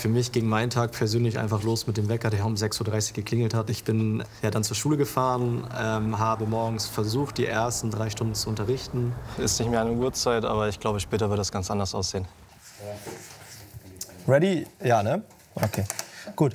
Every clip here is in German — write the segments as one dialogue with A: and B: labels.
A: Für mich ging mein Tag persönlich einfach los mit dem Wecker, der um 6:30 Uhr geklingelt hat. Ich bin dann zur Schule gefahren, habe morgens versucht, die ersten 3 Stunden zu unterrichten.
B: Ist nicht mehr eine Uhrzeit, aber ich glaube, später wird das ganz anders aussehen.
C: Ready? Ja, ne? Okay, gut.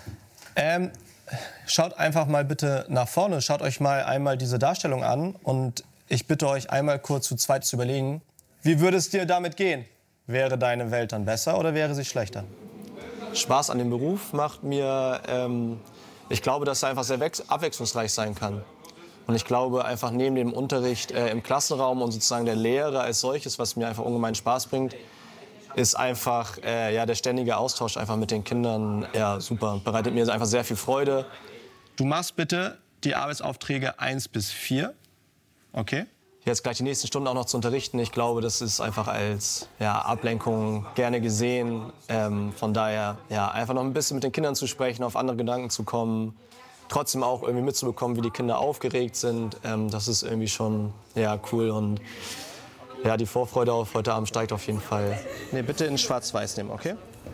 C: Schaut einfach mal bitte nach vorne, schaut euch mal einmal diese Darstellung an und ich bitte euch einmal kurz zu zweit zu überlegen, wie würde es dir damit gehen? Wäre deine Welt dann besser oder wäre sie schlechter?
B: Spaß an dem Beruf macht mir, ich glaube, dass es einfach sehr abwechslungsreich sein kann. Und ich glaube, einfach neben dem Unterricht im Klassenraum und sozusagen der Lehre als solches, was mir einfach ungemein Spaß bringt, ist einfach der ständige Austausch einfach mit den Kindern super. Bereitet mir einfach sehr viel Freude.
C: Du machst bitte die Arbeitsaufträge 1 bis 4, okay?
B: Jetzt gleich die nächsten Stunden auch noch zu unterrichten, ich glaube, das ist einfach als Ablenkung gerne gesehen. Von daher einfach noch ein bisschen mit den Kindern zu sprechen, auf andere Gedanken zu kommen. Trotzdem auch irgendwie mitzubekommen, wie die Kinder aufgeregt sind. Das ist irgendwie schon cool. Und die Vorfreude auf heute Abend steigt auf jeden Fall.
C: Nee, bitte in Schwarz-Weiß nehmen, okay?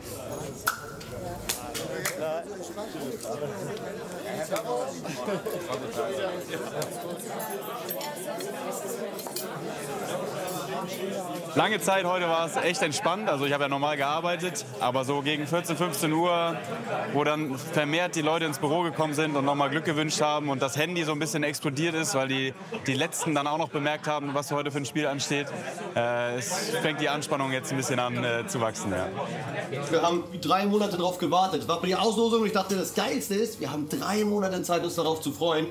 D: Lange Zeit heute war es echt entspannt. Also ich habe ja normal gearbeitet, aber so gegen 14, 15 Uhr, wo dann vermehrt die Leute ins Büro gekommen sind und nochmal Glück gewünscht haben und das Handy so ein bisschen explodiert ist, weil die Letzten dann auch noch bemerkt haben, was heute für ein Spiel ansteht. Es fängt die Anspannung jetzt ein bisschen an zu wachsen. Ja.
E: Wir haben 3 Monate darauf gewartet. Das war bei der Auslosung und ich dachte, das Geilste ist, wir haben 3 Monate Zeit, uns darauf zu freuen.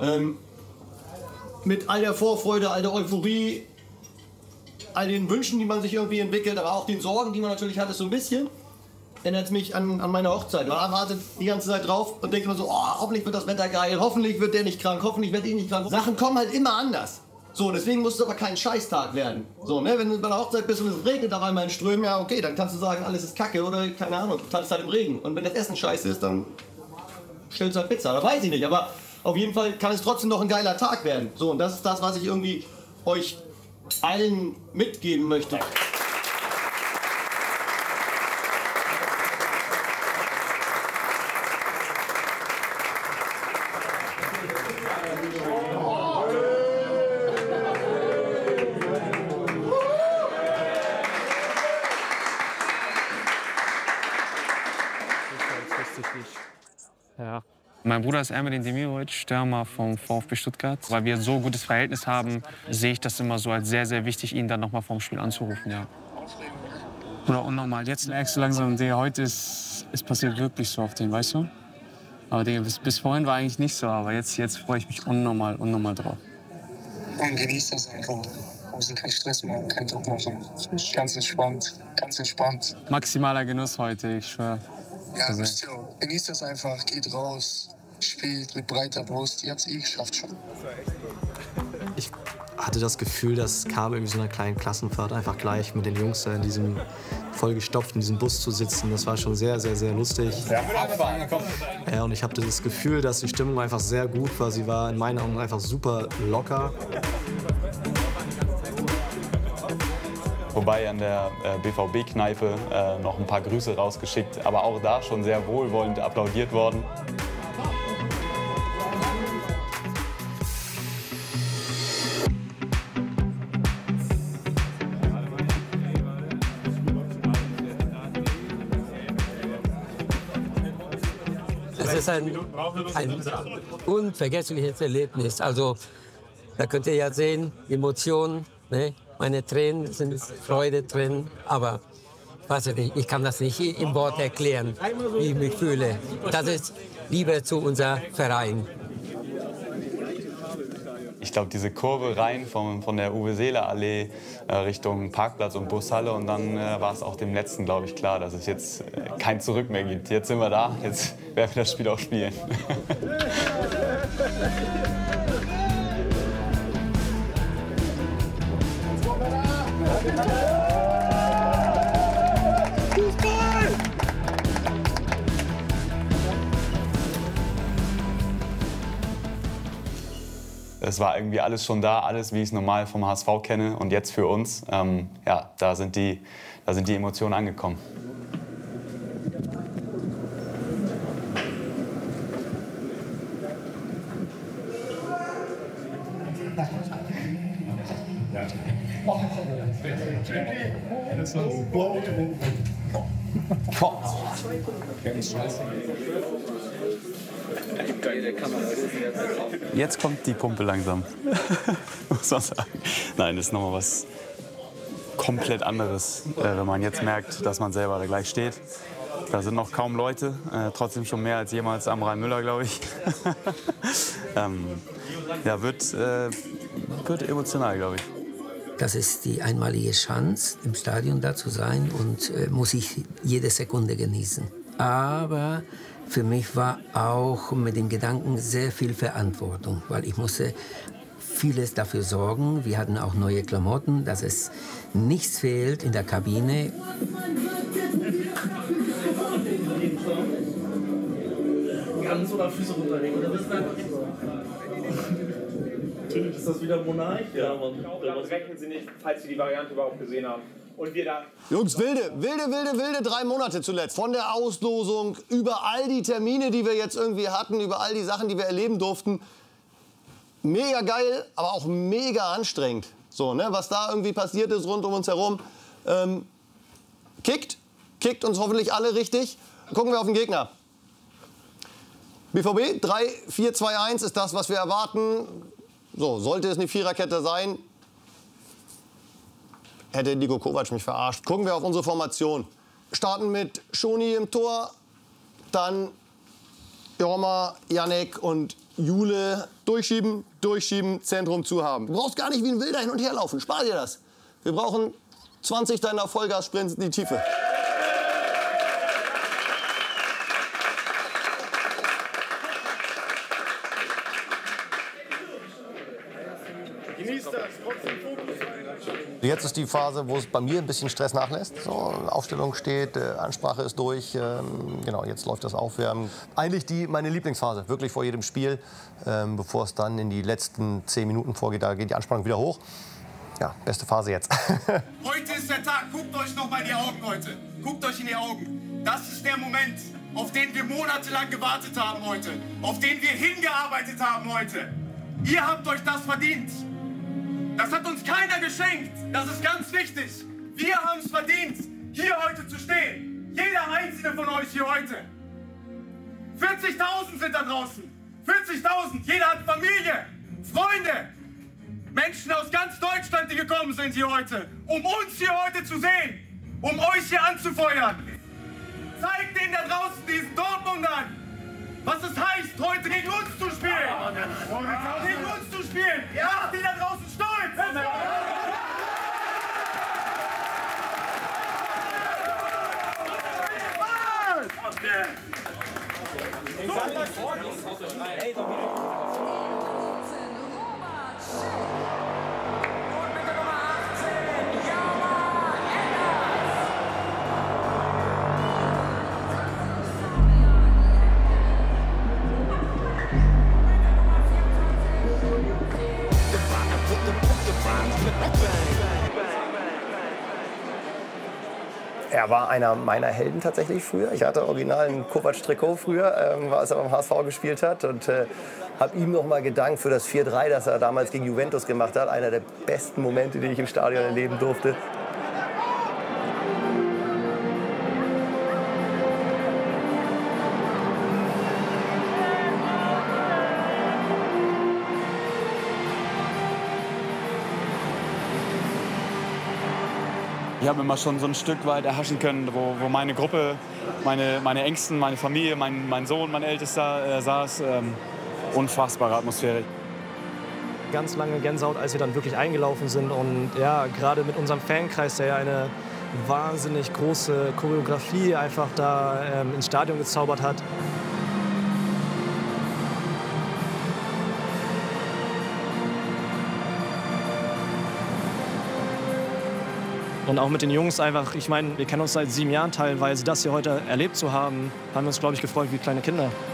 E: Mit all der Vorfreude, all der Euphorie, all den Wünschen, die man sich irgendwie entwickelt, aber auch den Sorgen, die man natürlich hatte, so ein bisschen, erinnert es mich an meine Hochzeit. Man wartet die ganze Zeit drauf und denkt immer so, hoffentlich wird das Wetter geil, hoffentlich wird der nicht krank, hoffentlich wird ich nicht krank. Sachen kommen halt immer anders. So, deswegen muss es aber kein Scheißtag werden. So, ne, wenn du bei der Hochzeit bist und es regnet auf einmal in Strömen, ja okay, dann kannst du sagen, alles ist Kacke oder keine Ahnung, du tanzt halt im Regen. Und wenn das Essen scheiße ist, dann stellst du halt Pizza, da weiß ich nicht. Aber auf jeden Fall kann es trotzdem noch ein geiler Tag werden. So, und das ist das, was ich irgendwie euch allen mitgeben möchte.
F: Ja. Mein Bruder ist Ermedin Demirovic, Stürmer vom VfB Stuttgart. Weil wir so ein gutes Verhältnis haben, sehe ich das immer so als sehr, sehr wichtig, ihn dann noch mal vorm Spiel anzurufen. Ja. Oder unnormal. Jetzt merkst du langsam, Digga, heute ist passiert wirklich so auf den, weißt du? Aber Digga, bis vorhin war eigentlich nicht so, aber jetzt freue ich mich unnormal drauf.
G: Und genießt das einfach. Wir müssen keinen Stress machen, keinen Druck machen. Ganz entspannt, ganz entspannt.
F: Maximaler Genuss heute, ich schwöre.
G: Ja, wisst ihr, genießt das einfach, geht raus, spielt mit breiter Brust. Ihr habt es geschafft schon.
A: Ich hatte das Gefühl, das kam irgendwie so einer kleinen Klassenfahrt, einfach gleich mit den Jungs in diesem vollgestopften, in diesem Bus zu sitzen. Das war schon sehr, sehr, sehr lustig. Ja, und ich hatte das Gefühl, dass die Stimmung einfach sehr gut war. Sie war in meinen Augen einfach super locker.
D: Vorbei an der BVB-Kneipe noch ein paar Grüße rausgeschickt, aber auch da schon sehr wohlwollend applaudiert worden.
H: Es ist ein unvergessliches Erlebnis. Also, da könnt ihr ja sehen, Emotionen, ne? Meine Tränen sind Freude drin, aber ich weiß nicht, ich kann das nicht in Wort erklären, wie ich mich fühle. Das ist Liebe zu unserem Verein.
D: Ich glaube, diese Kurve rein von der Uwe-Seeler-Allee Richtung Parkplatz und Bushalle und dann war es auch dem Letzten, glaube ich, klar, dass es jetzt kein Zurück mehr gibt. Jetzt sind wir da, jetzt werden wir das Spiel auch spielen. Es war irgendwie alles schon da, alles, wie ich es normal vom HSV kenne. Und jetzt für uns, da sind die Emotionen angekommen. Jetzt kommt die Pumpe langsam. Muss man sagen. Nein, das ist nochmal was komplett anderes, wenn man jetzt merkt, dass man selber da gleich steht. Da sind noch kaum Leute, trotzdem schon mehr als jemals am Rhein-Müller, glaube ich. Ja, wird emotional, glaube ich.
H: Das ist die einmalige Chance, im Stadion da zu sein und muss ich jede Sekunde genießen. Aber für mich war auch mit dem Gedanken sehr viel Verantwortung, weil ich musste vieles dafür sorgen. Wir hatten auch neue Klamotten, dass es nichts fehlt in der Kabine.
I: Ganz oder Füße runterlegen. Natürlich ist das wieder Monarch. Ja,
J: Damit rechnen Sie nicht, falls Sie die Variante überhaupt gesehen haben. Und wir da.
E: Jungs, wilde 3 Monate zuletzt. Von der Auslosung über all die Termine, die wir jetzt irgendwie hatten, über all die Sachen, die wir erleben durften. Mega geil, aber auch mega anstrengend. So, ne, was da irgendwie passiert ist rund um uns herum. Kickt uns hoffentlich alle richtig. Gucken wir auf den Gegner. BVB 3-4-2-1 ist das, was wir erwarten. So, sollte es eine Viererkette sein, hätte Niko Kovac mich verarscht. Gucken wir auf unsere Formation. Starten mit Schoni im Tor, dann Jorma, Yannick und Jule. Durchschieben, Zentrum zu haben. Du brauchst gar nicht wie ein Wilder hin und her laufen, spar dir das. Wir brauchen 20 deiner Vollgas-Sprints in die Tiefe.
C: Jetzt ist die Phase, wo es bei mir ein bisschen Stress nachlässt. So, Aufstellung steht, Ansprache ist durch. Genau, jetzt läuft das Aufwärmen. Eigentlich meine Lieblingsphase, wirklich vor jedem Spiel. Bevor es dann in die letzten 10 Minuten vorgeht, da geht die Anspannung wieder hoch. Ja, beste Phase jetzt.
K: Heute ist der Tag. Guckt euch noch mal in die Augen, Leute. Guckt euch in die Augen. Das ist der Moment, auf den wir monatelang gewartet haben heute. Auf den wir hingearbeitet haben heute. Ihr habt euch das verdient. Das hat uns keiner geschenkt. Das ist ganz wichtig. Wir haben es verdient, hier heute zu stehen. Jeder einzelne von euch hier heute. 40.000 sind da draußen. 40.000. Jeder hat Familie, Freunde. Menschen aus ganz Deutschland, die gekommen sind hier heute. Um uns hier heute zu sehen. Um euch hier anzufeuern. Zeigt denen da draußen, diesen Dortmundern, was es heißt, heute gegen uns zu spielen. Gegen uns zu spielen. Macht die da draußen stolz.
C: Er war einer meiner Helden tatsächlich früher. Ich hatte original ein Kovac-Trikot früher, als er beim HSV gespielt hat. Und habe ihm noch mal gedankt für das 4-3, das er damals gegen Juventus gemacht hat. Einer der besten Momente, die ich im Stadion erleben durfte.
D: Ich habe immer schon so ein Stück weit erhaschen können, wo meine Gruppe, meine Ängsten, meine Familie, mein Sohn, mein Ältester saß. Unfassbare Atmosphäre.
A: Ganz lange Gänsehaut, als wir dann wirklich eingelaufen sind. Und ja, gerade mit unserem Fankreis, der ja eine wahnsinnig große Choreografie einfach da ins Stadion gezaubert hat. Und auch mit den Jungs einfach, ich meine, wir kennen uns seit 7 Jahren teilweise. Das hier heute erlebt zu haben, haben wir uns, glaube ich, gefreut wie kleine Kinder.